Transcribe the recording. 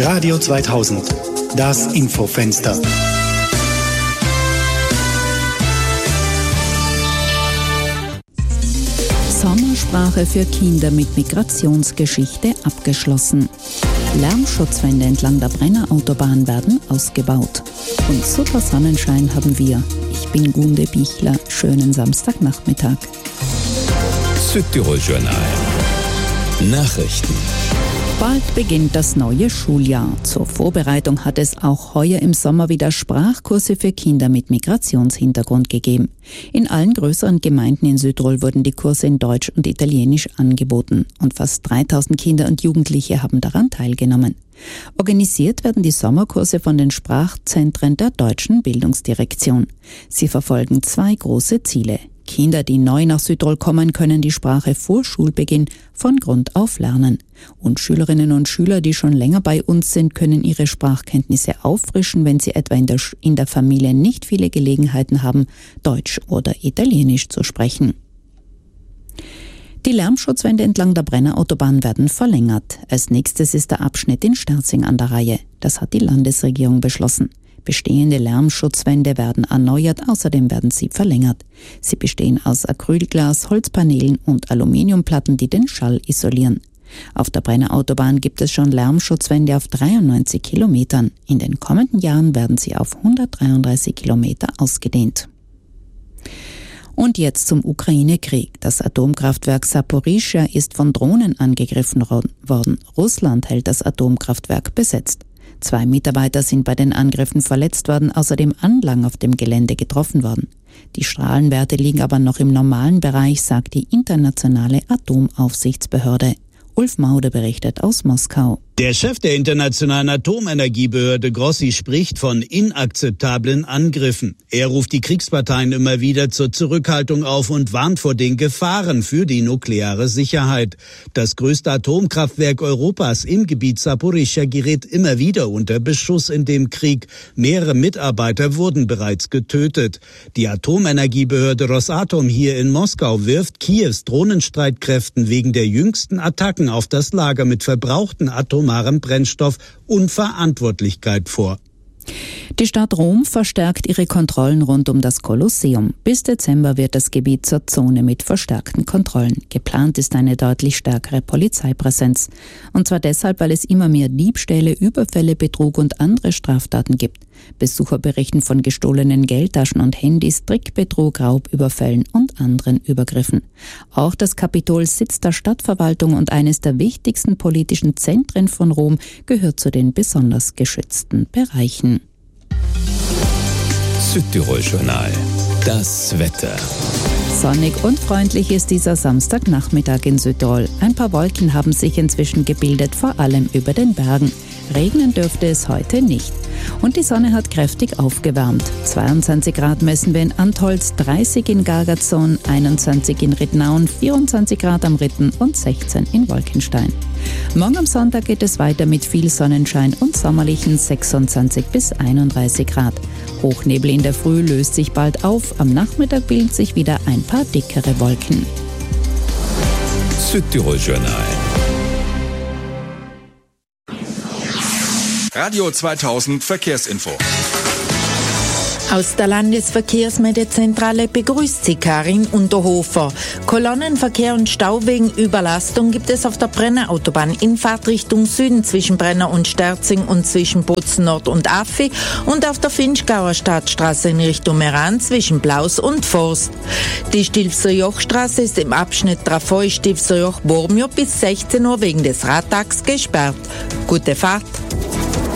Radio 2000, das Infofenster. Sommersprache für Kinder mit Migrationsgeschichte abgeschlossen. Lärmschutzwände entlang der Brenner Autobahn werden ausgebaut. Und super Sonnenschein haben wir. Ich bin Gunde Bichler. Schönen Samstagnachmittag. Südtirol Journal. Nachrichten. Bald beginnt das neue Schuljahr. Zur Vorbereitung hat es auch heuer im Sommer wieder Sprachkurse für Kinder mit Migrationshintergrund gegeben. In allen größeren Gemeinden in Südtirol wurden die Kurse in Deutsch und Italienisch angeboten und fast 3000 Kinder und Jugendliche haben daran teilgenommen. Organisiert werden die Sommerkurse von den Sprachzentren der Deutschen Bildungsdirektion. Sie verfolgen 2 große Ziele. Kinder, die neu nach Südtirol kommen, können die Sprache vor Schulbeginn von Grund auf lernen. Und Schülerinnen und Schüler, die schon länger bei uns sind, können ihre Sprachkenntnisse auffrischen, wenn sie etwa in der Familie nicht viele Gelegenheiten haben, Deutsch oder Italienisch zu sprechen. Die Lärmschutzwände entlang der Brenner Autobahn werden verlängert. Als nächstes ist der Abschnitt in Sterzing an der Reihe. Das hat die Landesregierung beschlossen. Bestehende Lärmschutzwände werden erneuert, außerdem werden sie verlängert. Sie bestehen aus Acrylglas, Holzpaneelen und Aluminiumplatten, die den Schall isolieren. Auf der Brenner Autobahn gibt es schon Lärmschutzwände auf 93 Kilometern. In den kommenden Jahren werden sie auf 133 Kilometer ausgedehnt. Und jetzt zum Ukraine-Krieg. Das Atomkraftwerk Saporischschja ist von Drohnen angegriffen worden. Russland hält das Atomkraftwerk besetzt. 2 Mitarbeiter sind bei den Angriffen verletzt worden, außerdem Anlagen auf dem Gelände getroffen worden. Die Strahlenwerte liegen aber noch im normalen Bereich, sagt die internationale Atomaufsichtsbehörde. Ulf Maude berichtet aus Moskau. Der Chef der Internationalen Atomenergiebehörde Grossi spricht von inakzeptablen Angriffen. Er ruft die Kriegsparteien immer wieder zur Zurückhaltung auf und warnt vor den Gefahren für die nukleare Sicherheit. Das größte Atomkraftwerk Europas im Gebiet Saporischschja gerät immer wieder unter Beschuss in dem Krieg. Mehrere Mitarbeiter wurden bereits getötet. Die Atomenergiebehörde Rosatom hier in Moskau wirft Kiews Drohnenstreitkräften wegen der jüngsten Attacken auf das Lager mit verbrauchten atomarem Brennstoff Unverantwortlichkeit vor. Die Stadt Rom verstärkt ihre Kontrollen rund um das Kolosseum. Bis Dezember wird das Gebiet zur Zone mit verstärkten Kontrollen. Geplant ist eine deutlich stärkere Polizeipräsenz. Und zwar deshalb, weil es immer mehr Diebstähle, Überfälle, Betrug und andere Straftaten gibt. Besucher berichten von gestohlenen Geldtaschen und Handys, Trickbetrug, Raubüberfällen und anderen Übergriffen. Auch das Kapitol, Sitz der Stadtverwaltung und eines der wichtigsten politischen Zentren von Rom, gehört zu den besonders geschützten Bereichen. Südtirol Journal. Das Wetter. Sonnig und freundlich ist dieser Samstagnachmittag in Südtirol. Ein paar Wolken haben sich inzwischen gebildet, vor allem über den Bergen. Regnen dürfte es heute nicht. Und die Sonne hat kräftig aufgewärmt. 22 Grad messen wir in Antholz, 30 in Gargarzon, 21 in Ridnaun, 24 Grad am Ritten und 16 in Wolkenstein. Morgen am Sonntag geht es weiter mit viel Sonnenschein und sommerlichen 26 bis 31 Grad. Hochnebel in der Früh löst sich bald auf, am Nachmittag bilden sich wieder ein paar dickere Wolken. Südtirol Journal. Radio 2000 Verkehrsinfo. Aus der Landesverkehrsmeldezentrale begrüßt sie Karin Unterhofer. Kolonnenverkehr und Stau wegen Überlastung gibt es auf der Brenner Autobahn in Fahrtrichtung Süden zwischen Brenner und Sterzing und zwischen Bozen Nord und Affi und auf der Finchgauer Stadtstraße in Richtung Meran zwischen Blaus und Forst. Die Stilfser-Joch-Straße ist im Abschnitt Trafoi-Stilfser-Joch-Bormio bis 16 Uhr wegen des Radtags gesperrt. Gute Fahrt!